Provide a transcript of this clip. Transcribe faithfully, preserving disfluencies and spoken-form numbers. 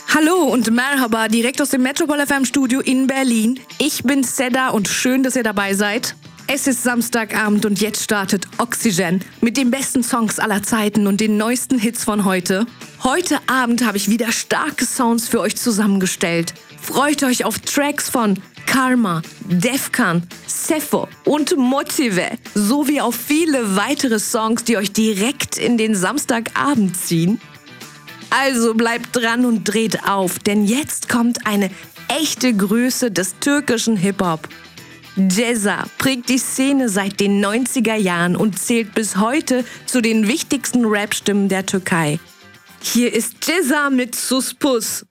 Hallo und Merhaba, direkt aus dem Metropol F M Studio in Berlin. Ich bin Seda und schön, dass ihr dabei seid. Es ist Samstagabend und jetzt startet Oxygen mit den besten Songs aller Zeiten und den neuesten Hits von heute. Heute Abend habe ich wieder starke Sounds für euch zusammengestellt. Freut euch auf Tracks von Karma, Defkan, Sepho und Motive, sowie auf viele weitere Songs, die euch direkt in den Samstagabend ziehen. Also bleibt dran und dreht auf, denn jetzt kommt eine echte Größe des türkischen Hip-Hop. Ceza prägt die Szene seit den neunziger Jahren und zählt bis heute zu den wichtigsten Rap-Stimmen der Türkei. Hier ist Ceza mit Sus Pus.